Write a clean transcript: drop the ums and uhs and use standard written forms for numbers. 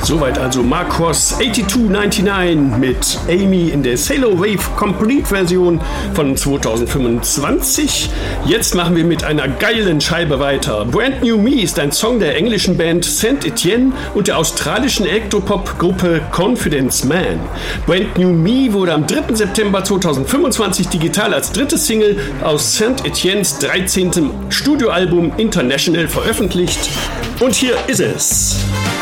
Soweit also Marcos 8299 mit Amy in der Sailor Wave Complete Version von 2025. Jetzt machen wir mit einer geilen Scheibe weiter. Brand New Me ist ein Song der englischen Band Saint Etienne und der australischen Elektropop-Gruppe Confidence Man. Brand New Me wurde am 3. September 2025 digital als dritte Single aus Saint Etiennes 13. Studioalbum International veröffentlicht. Und hier ist es.